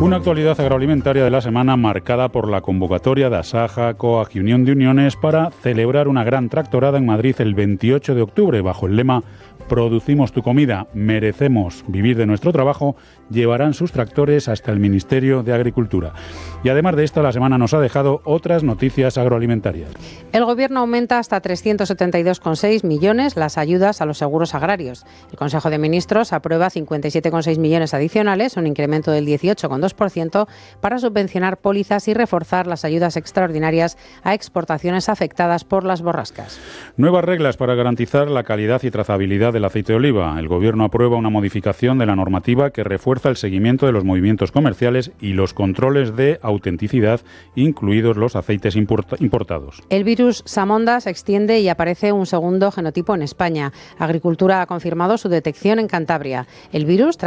Una actualidad agroalimentaria de la semana marcada por la convocatoria de Asaja, COAG y Unión de Uniones para celebrar una gran tractorada en Madrid el 28 de octubre bajo el lema "Producimos tu comida, merecemos vivir de nuestro trabajo". Llevarán sus tractores hasta el Ministerio de Agricultura. Y además de esto, la semana nos ha dejado otras noticias agroalimentarias. El Gobierno aumenta hasta 372,6 millones las ayudas a los seguros agrarios. El Consejo de Ministros aprueba 57,6 millones adicionales, un incremento del 18,2% para subvencionar pólizas y reforzar las ayudas extraordinarias a exportaciones afectadas por las borrascas. Nuevas reglas para garantizar la calidad y trazabilidad del aceite de oliva. El Gobierno aprueba una modificación de la normativa que refuerza el seguimiento de los movimientos comerciales y los controles de autenticidad, incluidos los aceites importados. El virus Samonda se extiende y aparece un segundo genotipo en España. Agricultura ha confirmado su detección en Cantabria. El virus